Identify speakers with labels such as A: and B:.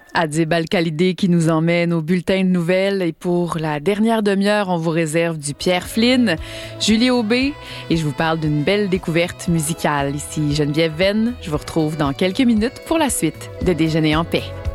A: Adib Al-Khalidé qui nous emmène au bulletin de nouvelles. Et pour la dernière demi-heure, on vous réserve du Pierre Flynn, Julie Aubé. Et je vous parle d'une belle découverte musicale. Ici Geneviève Venn. Je vous retrouve dans quelques minutes pour la suite de Déjeuner en paix.